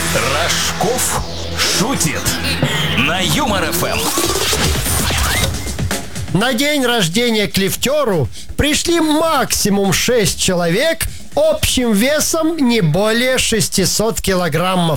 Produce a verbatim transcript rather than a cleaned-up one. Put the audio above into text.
Рожков шутит на Юмор эф эм. На день рождения к лифтеру пришли максимум шесть человек общим весом не более шестьсот килограммов.